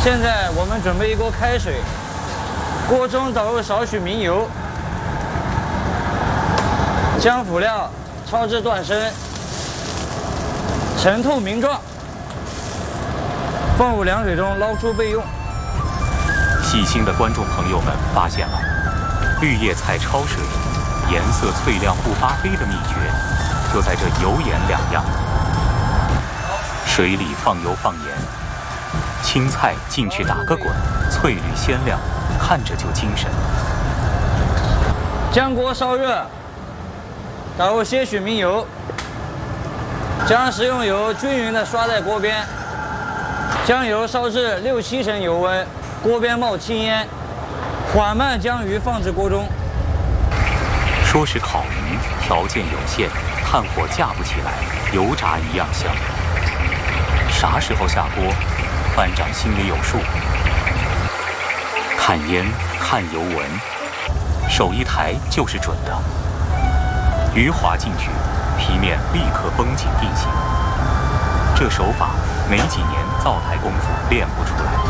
现在我们准备一锅开水，锅中倒入少许明油，将辅料焯至断生，呈透明状，放入凉水中捞出备用。 细心的观众朋友们发现了，绿叶菜焯水，颜色翠亮不发黑的秘诀，就在这油盐两样。水里放油放盐，青菜进去打个滚，翠绿鲜亮，看着就精神。 将锅烧热，倒入些许明油，将食用油均匀地刷在锅边，将油烧至6-7成油温，锅边冒青烟，缓慢将鱼放至锅中。 说是烤鱼，条件有限，炭火架不起来，油炸一样香。啥时候下锅，班长心里有数。看烟，看油纹，手一抬就是准的。鱼滑进去，皮面立刻绷紧定型。这手法没几年灶台功夫练不出来。